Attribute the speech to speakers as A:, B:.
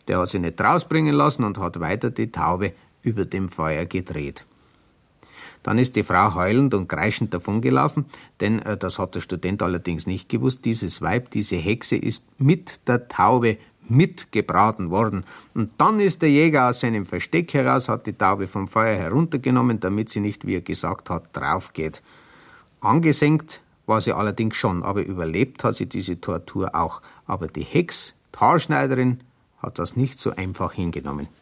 A: Der hat sich nicht rausbringen lassen und hat weiter die Taube über dem Feuer gedreht. Dann ist die Frau heulend und kreischend davongelaufen, denn das hat der Student allerdings nicht gewusst. Dieses Weib, diese Hexe, ist mit der Taube mitgebraten worden. Und dann ist der Jäger aus seinem Versteck heraus, hat die Taube vom Feuer heruntergenommen, damit sie nicht, wie er gesagt hat, draufgeht. Angesenkt war sie allerdings schon, aber überlebt hat sie diese Tortur auch. Aber die Hex, die Haarschneiderin, hat das nicht so einfach hingenommen.